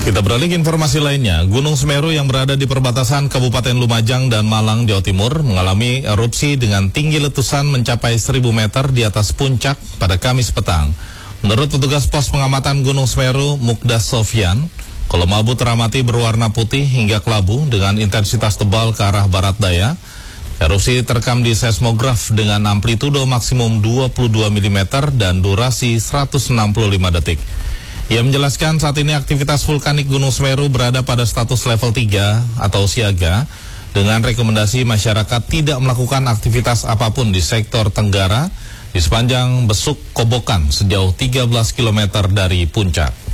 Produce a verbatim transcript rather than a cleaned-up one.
Kita beralih ke informasi lainnya. Gunung Semeru yang berada di perbatasan Kabupaten Lumajang dan Malang, Jawa Timur mengalami erupsi dengan tinggi letusan mencapai seribu meter di atas puncak pada Kamis petang. Menurut petugas pos pengamatan Gunung Semeru, Mukdas Sofyan, kolom abu teramati berwarna putih hingga kelabu dengan intensitas tebal ke arah barat daya. Erupsi terekam di seismograf dengan amplitudo maksimum dua puluh dua milimeter dan durasi seratus enam puluh lima detik. Ia menjelaskan saat ini aktivitas vulkanik Gunung Semeru berada pada status level tiga atau siaga dengan rekomendasi masyarakat tidak melakukan aktivitas apapun di sektor Tenggara di sepanjang Besuk Kobokan sejauh tiga belas kilometer dari puncak.